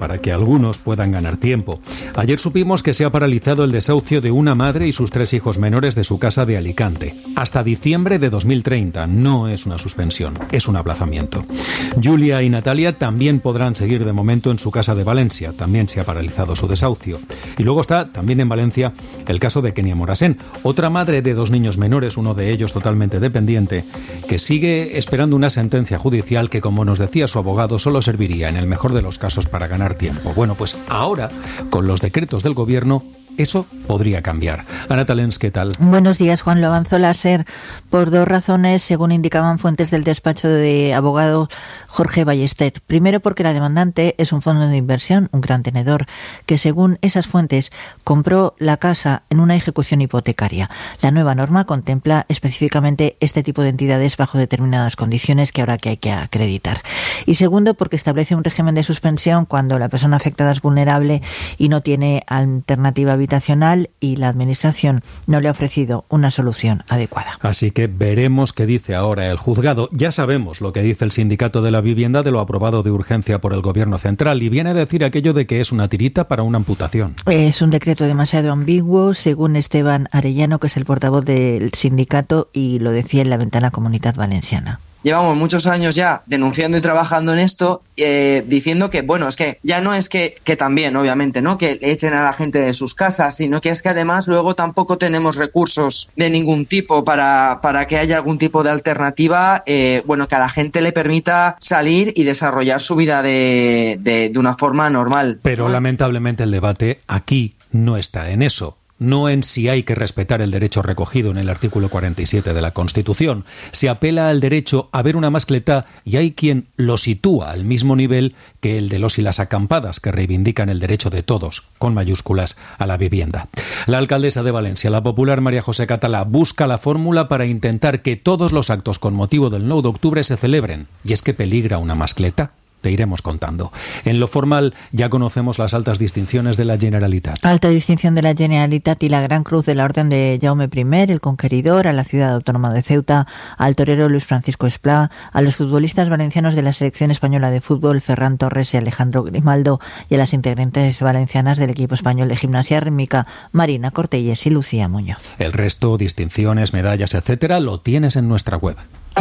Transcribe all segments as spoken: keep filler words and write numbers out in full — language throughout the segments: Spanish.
para que algunos puedan ganar tiempo. Ayer supimos que se ha paralizado el desahucio de una madre y sus tres hijos menores de su casa de Alicante. Hasta diciembre de dos mil treinta. No es una suspensión, es un aplazamiento. Julia y Natalia también podrán seguir de momento en su casa de Valencia. También se ha paralizado su desahucio. Y luego está también en Valencia el caso de Kenia Morasén, otra madre de dos niños menores, uno de ellos totalmente dependiente, que sigue esperando una sentencia judicial que, como nos decía su abogado, solo serviría en el mejor de los casos para ganar tiempo. Bueno, pues ahora, con los decretos del gobierno, eso podría cambiar. Ana Talens, ¿qué tal? Buenos días, Juan. Lo avanzó la SER por dos razones, según indicaban fuentes del despacho de abogado Jorge Ballester. Primero, porque la demandante es un fondo de inversión, un gran tenedor, que según esas fuentes compró la casa en una ejecución hipotecaria. La nueva norma contempla específicamente este tipo de entidades bajo determinadas condiciones que ahora que hay que acreditar. Y segundo, porque establece un régimen de suspensión cuando la persona afectada es vulnerable y no tiene alternativa habitacional y la Administración no le ha ofrecido una solución adecuada. Así que veremos qué dice ahora el juzgado. Ya sabemos lo que dice el Sindicato de la Vivienda de lo aprobado de urgencia por el Gobierno central y viene a decir aquello de que es una tirita para una amputación. Es un decreto demasiado ambiguo, según Esteban Arellano, que es el portavoz del sindicato, y lo decía en La Ventana Comunitat Valenciana. Llevamos muchos años ya denunciando y trabajando en esto, eh, diciendo que, bueno, es que ya no es que, que también, obviamente, ¿no?, que echen a la gente de sus casas, sino que es que además luego tampoco tenemos recursos de ningún tipo para, para que haya algún tipo de alternativa, eh, bueno, que a la gente le permita salir y desarrollar su vida de, de, de una forma normal. Pero lamentablemente el debate aquí no está en eso. No en si hay que respetar el derecho recogido en el artículo cuarenta y siete de la Constitución. Se apela al derecho a ver una mascletá y hay quien lo sitúa al mismo nivel que el de los y las acampadas, que reivindican el derecho de todos, con mayúsculas, a la vivienda. La alcaldesa de Valencia, la popular María José Catalá, busca la fórmula para intentar que todos los actos con motivo del nueve de octubre se celebren. ¿Y es que peligra una mascletá? Te iremos contando. En lo formal ya conocemos las altas distinciones de la Generalitat. Alta distinción de la Generalitat y la Gran Cruz de la Orden de Jaume I, el Conqueridor, a la ciudad autónoma de Ceuta, al torero Luis Francisco Esplá, a los futbolistas valencianos de la selección española de fútbol Ferran Torres y Alejandro Grimaldo y a las integrantes valencianas del equipo español de gimnasia rítmica Marina Cortelles y Lucía Muñoz. El resto, distinciones, medallas, etcétera, lo tienes en nuestra web.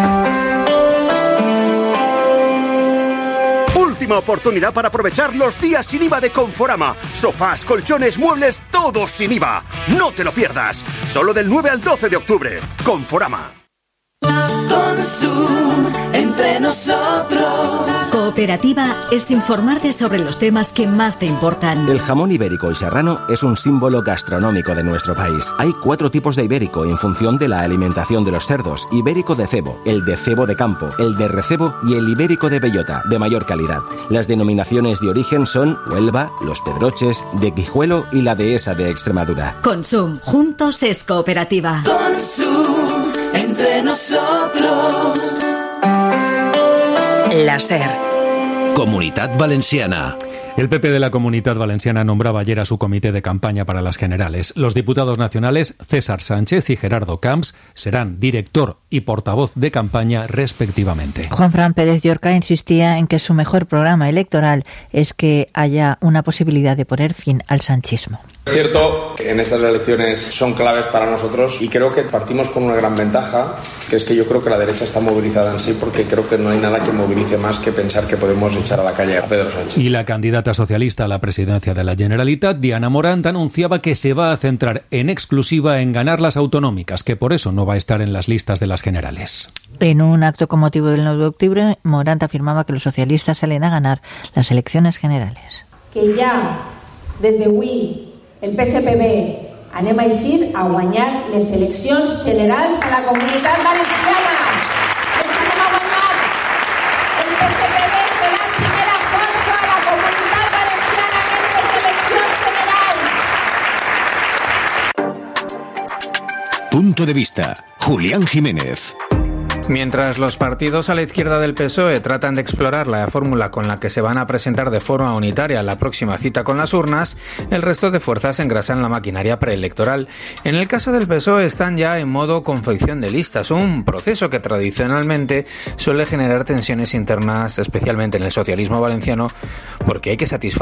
Última oportunidad para aprovechar los días sin I V A de Conforama. Sofás, colchones, muebles, todos sin I V A. No te lo pierdas. Solo del nueve al doce de octubre. Conforama. Consum, entre nosotros. Cooperativa es informarte sobre los temas que más te importan. El jamón ibérico y serrano es un símbolo gastronómico de nuestro país. Hay cuatro tipos de ibérico en función de la alimentación de los cerdos. Ibérico de cebo, el de cebo de campo, el de recebo y el ibérico de bellota, de mayor calidad. Las denominaciones de origen son Huelva, Los Pedroches, de Guijuelo y la Dehesa de Extremadura. Consum, juntos es cooperativa. Consum, entre nosotros. La SER. Comunitat Valenciana. El P P de la Comunitat Valenciana nombraba ayer a su comité de campaña para las generales. Los diputados nacionales César Sánchez y Gerardo Camps serán director y portavoz de campaña respectivamente. Juanfran Pérez Llorca insistía en que su mejor programa electoral es que haya una posibilidad de poner fin al sanchismo. Es cierto que en estas elecciones son claves para nosotros y creo que partimos con una gran ventaja, que es que yo creo que la derecha está movilizada en sí, porque creo que no hay nada que movilice más que pensar que podemos echar a la calle a Pedro Sánchez. Y la candidata socialista a la presidencia de la Generalitat, Diana Morant, anunciaba que se va a centrar en exclusiva en ganar las autonómicas, que por eso no va a estar en las listas de las generales. En un acto con motivo del nueve de octubre, Morant afirmaba que los socialistas salen a ganar las elecciones generales. Que ya, desde avui, el P S P B anem a eixir a guanyar les eleccions generals a la Comunitat Valenciana. Les anem a guanyar. El P S P B serà la primera força a la Comunitat Valenciana en les eleccions generals. Punto de vista. Julián Jiménez. Mientras los partidos a la izquierda del P S O E tratan de explorar la fórmula con la que se van a presentar de forma unitaria en la próxima cita con las urnas, el resto de fuerzas engrasan la maquinaria preelectoral. En el caso del P S O E están ya en modo confección de listas, un proceso que tradicionalmente suele generar tensiones internas, especialmente en el socialismo valenciano, porque hay que satisfacer